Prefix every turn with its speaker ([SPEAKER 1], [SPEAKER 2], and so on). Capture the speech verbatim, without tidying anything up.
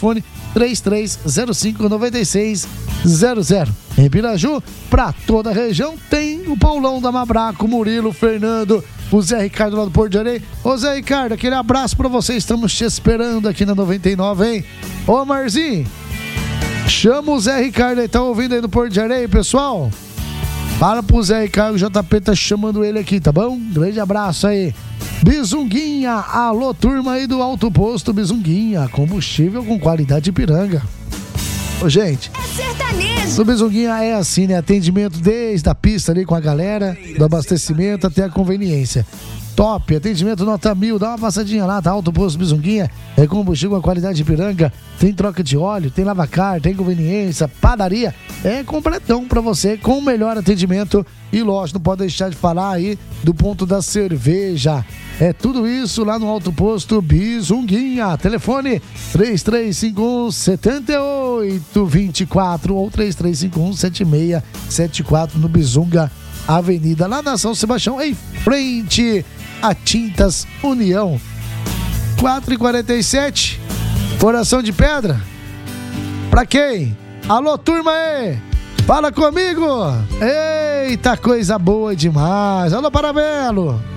[SPEAKER 1] telefone três três zero cinco nove seis zero zero. Em Piraju, pra toda a região, tem o Paulão da Mabraco, Murilo, Fernando, o Zé Ricardo lá do Porto de Areia. Ô Zé Ricardo, aquele abraço pra você, estamos te esperando aqui na noventa e nove, hein? Ô Marzinho, chama o Zé Ricardo aí, tá ouvindo aí no Porto de Areia, pessoal? Para pro Zé Ricardo, o J P tá chamando ele aqui, tá bom? Grande abraço aí. Bizunguinha, alô turma aí do Alto Posto Bizunguinha, combustível com qualidade Ipiranga. Ô gente,
[SPEAKER 2] é sertanejo.
[SPEAKER 1] No Bizunguinha é assim, né? Atendimento desde a pista ali com a galera, do abastecimento até a conveniência. Top, atendimento nota mil, dá uma passadinha lá, tá? Alto Posto Bizunguinha, é combustível com a qualidade Ipiranga, tem troca de óleo, tem lavacar, tem conveniência, padaria, é completão pra você, com o melhor atendimento e lógico, não pode deixar de falar aí do ponto da cerveja, é tudo isso lá no Alto Posto Bizunguinha, telefone três três cinco um sete oito dois quatro ou três três cinco um sete seis sete quatro no Bizunga Avenida, lá na São Sebastião, em frente a Tintas União. Quatro e quarenta e sete, coração de pedra. Pra quem? Alô, turma aí! Fala comigo! Eita, coisa boa demais! Alô, Parabelo!